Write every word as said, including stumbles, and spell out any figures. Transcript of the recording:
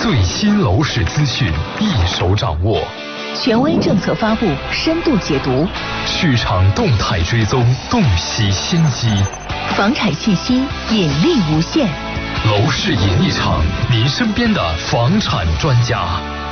最新楼市资讯一手掌握， 权威政策发布，深度解读， 市场动态追踪，洞悉先机， 房产信息引力无限， 楼市引力场，您身边的房产专家。